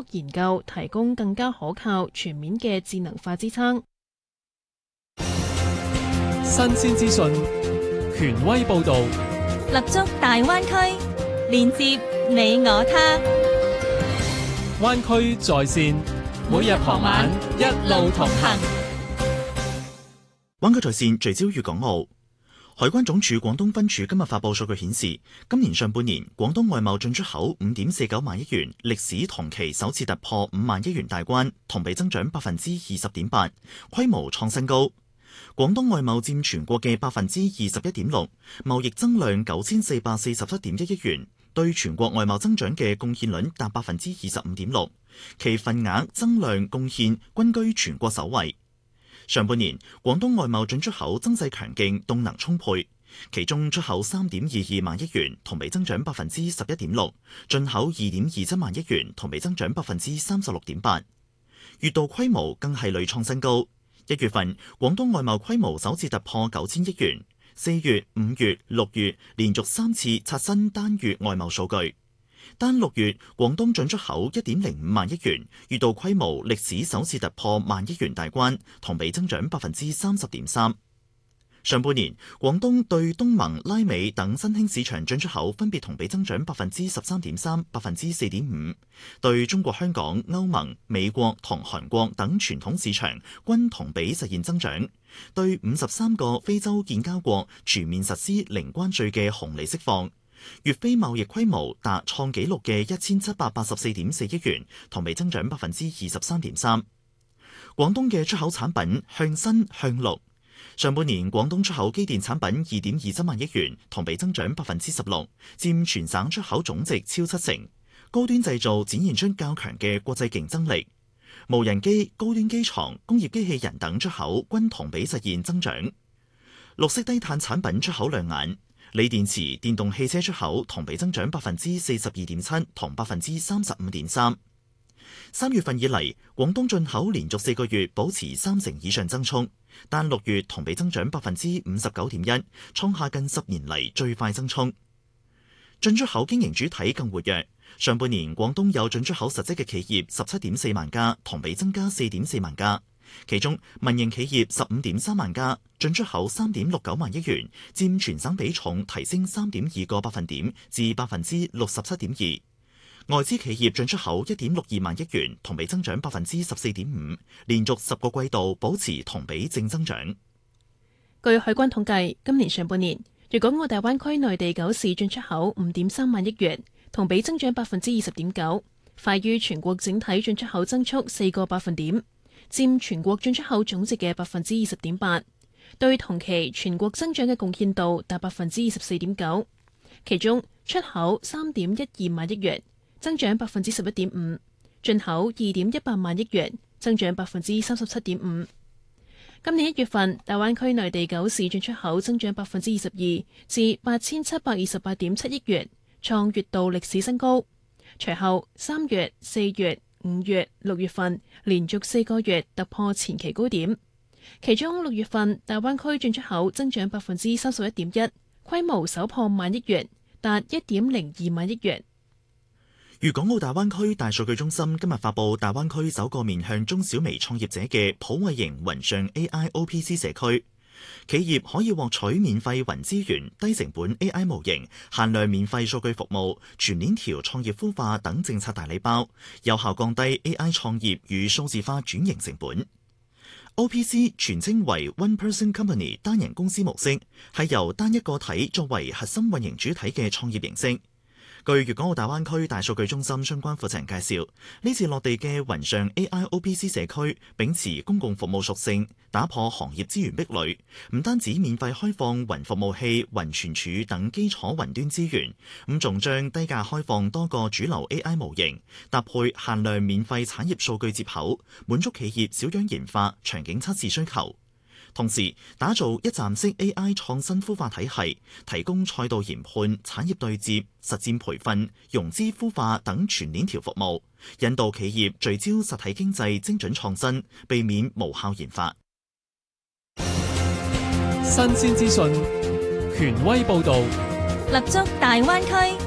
研究提供更加可靠、全面嘅智能化支撐。 新鮮資訊，權威報導， 立足大灣區，連接你我他。 灣區在線，每日傍晚一路同行。 灣區在線聚焦粵港澳。海關總署廣東分署今日發布數據顯示，今年上半年廣東外貿進出口5.49萬億元，歷史同期首次突破5萬億元大關，同比增長20.8%，規模創新高。廣東外貿佔全國嘅21.6%，貿易增量9447.1億元，對全國外貿增長嘅貢獻率達25.6%，其份額、增量、貢獻均居全國首位。上半年，廣東外貿進出口增勢強勁，動能充沛。其中出口3.22萬億元，同比增長11.6%；進口2.27萬億元，同比增長36.8%。月度規模更係屢創新高。1月份，廣東外貿規模首次突破9000億元。4月、5月、6月連續3次刷新單月外貿數據。單6月，廣東進出口1.05萬億元，月度規模歷史首次突破萬億元大關，同比增長30.3%。上半年，廣東對東盟、拉美等新興市場進出口分別同比增長13.3%、4.5%，對中國香港、歐盟、美國同韓國等傳統市場均同比實現增長，對53個非洲建交國全面實施零關稅嘅紅利釋放。粵非貿易規模達創紀錄嘅1784.4億元，同比增長23.3%。廣東嘅出口產品向新向綠，上半年廣東出口機電產品2.27萬億元，同比增長16%，佔全省出口總值超70%。高端製造展現出較強嘅國際競爭力，無人機、高端機床、工業機器人等出口均同比實現增長。綠色低碳產品出口亮眼。鋰電池、電動汽車出口同比增長42.7%同35.3%。3月份以嚟，廣東進口連續4個月保持30%以上增速，但6月同比增長59.1%，創下近10年嚟最快增速。進出口經營主體更活躍，上半年廣東有進出口實質嘅企業17.4萬家，同比增加4.4萬家。其中民營企業15.3萬家，進出口3.69萬億元，佔全省比重提升3.2個百分點至67.2%。外資企業進出口1.62萬億元，同比增長14.5%，連續10個季度保持同比正增長。 據海關統計，今年上半年粵港澳大灣區內地9市進出口5.3萬億元，同比增長20.9%，快於全國整體進出口增速4個百分點。佔全國進出口總值嘅20.8%，對同期全國增長嘅貢獻度達24.9%。其中出口3.12萬億元，增長11.5%；進口2.18萬億元，增長37.5%。今年1月份，大灣區內地9市進出口增長22%，至8728.7億元，創月度歷史新高。隨後3月、4月、5月、6月份連續4個月突破前期高點，其中6月份大灣區進出口增長31.1%，規模首破萬億元，達1.02萬億元。 粵港澳大灣區大數據中心今日發布大灣區首個面向中小微創業者嘅普惠型雲上 AIOPC 社區。企業可以獲取免費雲資源、低成本 AI 模型、限量免費數據服務、全鏈條創業孵化等政策大禮包，有效降低 AI 創業與數字化轉型成本。OPC 全稱為 One Person Company 單人公司模式，係由單一個體作為核心運營主體嘅創業形式。據粵港澳大灣區大數據中心相關負責人介紹，呢次落地嘅雲上 AIOPC 社區秉持公共服務屬性，打破行業資源壁壘，唔單止免費開放雲服務器、雲存儲等基礎雲端資源，咁仲將低價開放多個主流 AI 模型，搭配限量免費產業數據接口，滿足企業小樣研發、場景測試需求。同時打造一站式 AI 創新孵化體系，提供賽道研判、產業對接、實戰培訓、融資孵化等全鏈條服務，引導企業聚焦實體經濟精準創新，避免無效研發。 新鮮資訊，權威報導， 立足大灣區，